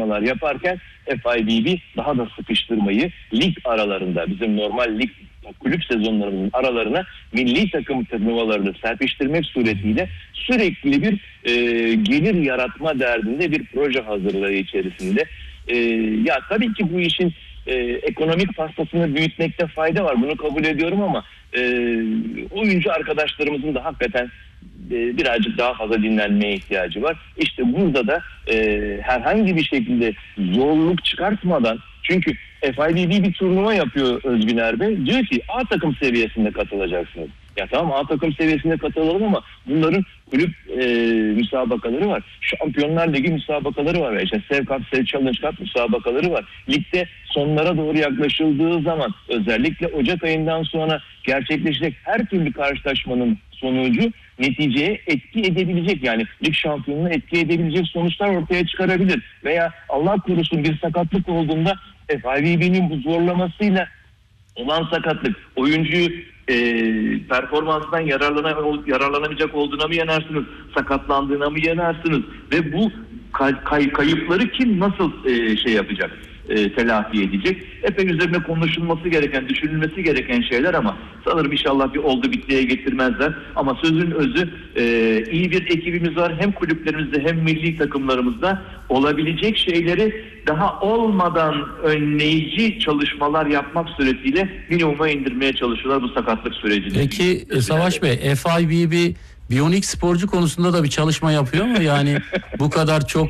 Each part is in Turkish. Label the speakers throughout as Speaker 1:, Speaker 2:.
Speaker 1: çalışmalar yaparken FIVB daha da sıkıştırmayı lig aralarında, bizim normal lig kulüp sezonlarımızın aralarına milli takım turnuvalarını serpiştirmek suretiyle sürekli bir gelir yaratma derdinde bir proje hazırlığı içerisinde. Ya tabii ki bu işin ekonomik pastasını büyütmekte fayda var. Bunu kabul ediyorum ama oyuncu arkadaşlarımızın da hakikaten birazcık daha fazla dinlenmeye ihtiyacı var. İşte burada da herhangi bir şekilde zorluk çıkartmadan, çünkü FIVB bir turnuva yapıyor Özgüner Bey. Diyor ki A takım seviyesinde katılacaksınız. Ya tamam, A takım seviyesinde katılalım ama bunların kulüp müsabakaları var. Şampiyonlar Ligi müsabakaları var. İşte Sev Cup, Sev Challenge Cup müsabakaları var. Ligde sonlara doğru yaklaşıldığı zaman, özellikle Ocak ayından sonra gerçekleşecek her türlü karşılaşmanın sonucu neticeye etki edebilecek, yani lig şampiyonluğuna etki edebilecek sonuçlar ortaya çıkarabilir. Veya Allah korusun bir sakatlık olduğunda FIVB'nin bu zorlamasıyla olan sakatlık oyuncuyu performanstan yararlanamayacak olduğuna mı yenersiniz, sakatlandığına mı yenersiniz ve bu kayıpları kim nasıl şey yapacak, telafi edecek? Epey üzerine konuşulması gereken, düşünülmesi gereken şeyler ama sanırım inşallah bir oldu bittiye getirmezler. Ama sözün özü, iyi bir ekibimiz var. Hem kulüplerimizde hem milli takımlarımızda olabilecek şeyleri daha olmadan önleyici çalışmalar yapmak suretiyle minimuma indirmeye çalışıyorlar bu sakatlık sürecini.
Speaker 2: Peki Savaş Bey, FIVB biyonik sporcu konusunda da bir çalışma yapıyor mu? Yani bu kadar çok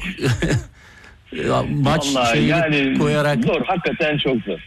Speaker 2: maç şeyini
Speaker 1: yani
Speaker 2: koyarak.
Speaker 1: Zor, hakikaten çok zor.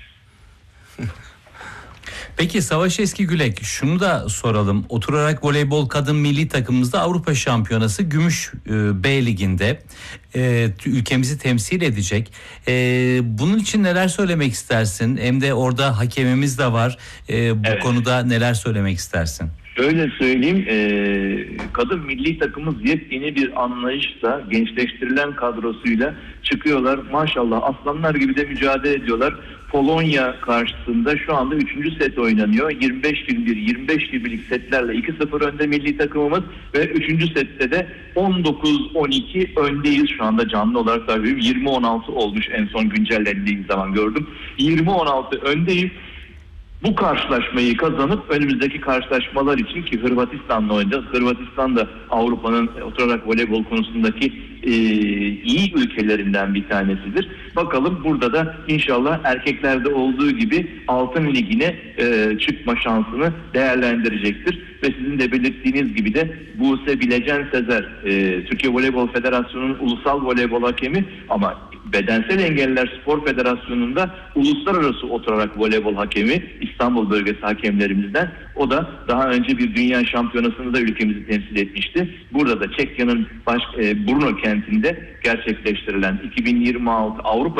Speaker 3: Peki Savaş Eskigülek, şunu da soralım. Oturarak voleybol kadın milli takımımızda Avrupa Şampiyonası Gümüş B Ligi'nde ülkemizi temsil edecek. Bunun için neler söylemek istersin? Hem de orada hakemimiz de var. Bu konuda neler söylemek istersin?
Speaker 4: Şöyle söyleyeyim, kadın milli takımımız yepyeni bir anlayışla, gençleştirilen kadrosuyla çıkıyorlar. Maşallah aslanlar gibi de mücadele ediyorlar. Polonya karşısında şu anda 3. set oynanıyor. 25-21, 25-21'lik setlerle 2-0 önde milli takımımız ve 3. sette de 19-12 öndeyiz. Şu anda canlı olarak tabii 20-16 olmuş, en son güncellendiği zaman gördüm. 20-16 öndeyiz. Bu karşılaşmayı kazanıp önümüzdeki karşılaşmalar için, ki Hırvatistan'la oynayacağız. Hırvatistan da Avrupa'nın oturarak voleybol konusundaki iyi ülkelerinden bir tanesidir. Bakalım burada da inşallah erkeklerde olduğu gibi Altın Ligi'ne çıkma şansını değerlendirecektir. Ve sizin de belirttiğiniz gibi de Buse Bilecen Sezer, Türkiye Voleybol Federasyonu'nun ulusal voleybol hakemi ama Bedensel Engelliler Spor Federasyonu'nda uluslararası oturarak voleybol hakemi, İstanbul bölgesi hakemlerimizden. O da daha önce bir dünya şampiyonasında da ülkemizi temsil etmişti. Burada da Çekya'nın Brno kentinde gerçekleştirilen 2026 Avrupa